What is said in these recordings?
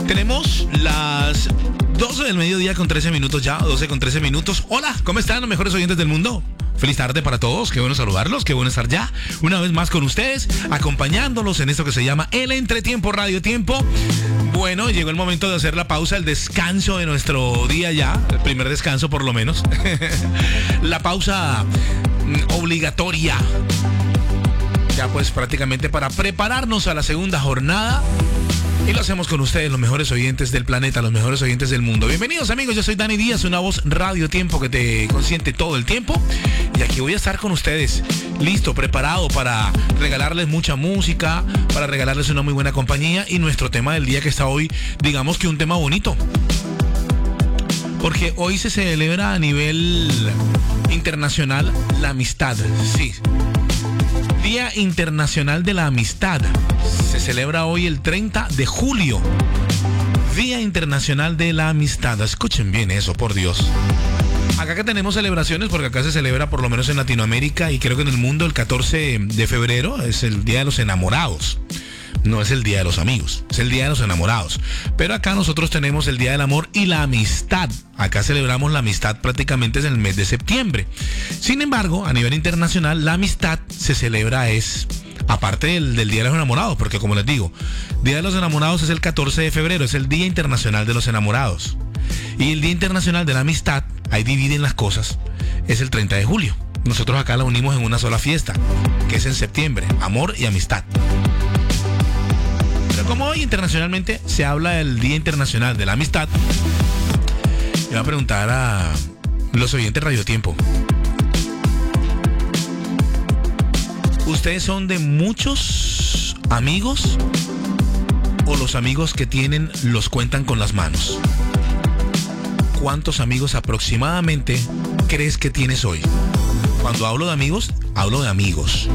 Tenemos las 12 del mediodía con 13 minutos ya, 12 con 13 minutos. Hola, ¿cómo están los mejores oyentes del mundo? Feliz tarde para todos, qué bueno saludarlos, qué bueno estar ya una vez más con ustedes, acompañándolos en esto que se llama El Entretiempo Radio Tiempo. Bueno, llegó el momento de hacer la pausa, el descanso de nuestro día ya, el primer descanso por lo menos. La pausa obligatoria. Ya pues prácticamente para prepararnos a la segunda jornada. Y lo hacemos con ustedes, los mejores oyentes del planeta, los mejores oyentes del mundo. Bienvenidos amigos, yo soy Dani Díaz, una voz Radio Tiempo que te consiente todo el tiempo. Y aquí voy a estar con ustedes, listo, preparado para regalarles mucha música, para regalarles una muy buena compañía. Y nuestro tema del día que está hoy, digamos que un tema bonito. Porque hoy se celebra a nivel internacional la amistad, sí. Día Internacional de la Amistad. Se celebra hoy el 30 de julio. Día Internacional de la Amistad. Escuchen bien eso, por Dios. Acá que tenemos celebraciones, porque acá se celebra por lo menos en Latinoamérica y creo que en el mundo el 14 de febrero es el Día de los Enamorados. No es el Día de los Amigos, es el Día de los Enamorados. Pero acá nosotros tenemos el Día del Amor y la Amistad. Acá celebramos la amistad prácticamente en el mes de septiembre. Sin embargo, a nivel internacional, la amistad se celebra aparte del Día de los Enamorados, porque como les digo, Día de los Enamorados es el 14 de febrero, es el Día Internacional de los Enamorados. Y el Día Internacional de la Amistad, ahí dividen las cosas, es el 30 de julio. Nosotros acá la unimos en una sola fiesta, que es en septiembre, amor y amistad. Pero como hoy internacionalmente se habla del Día Internacional de la Amistad, le voy a preguntar a los oyentes Radio Tiempo. ¿Ustedes son de muchos amigos o los amigos que tienen los cuentan con las manos? ¿Cuántos amigos aproximadamente crees que tienes hoy? Cuando hablo de amigos, hablo de amigos.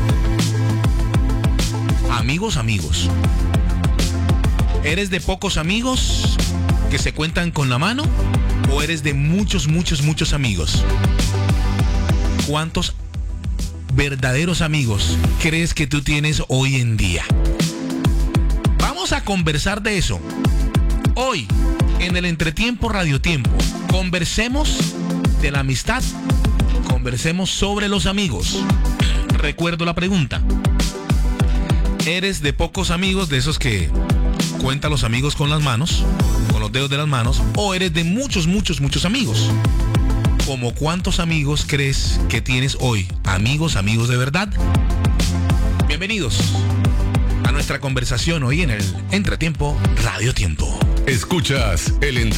Amigos. ¿Eres de pocos amigos que se cuentan con la mano o eres de muchos amigos? ¿Cuántos verdaderos amigos crees que tú tienes hoy en día? Vamos a conversar de eso hoy en el Entretiempo Radio Tiempo. Conversemos de la amistad, conversemos sobre los amigos. Recuerdo la pregunta: ¿eres de pocos amigos, de esos que cuenta los amigos con las manos, con los dedos de las manos, o eres de muchos amigos? ¿Cómo cuántos amigos crees que tienes hoy? Amigos de verdad. Bienvenidos a nuestra conversación hoy en el Entretiempo Radio Tiempo. Escuchas el Entretiempo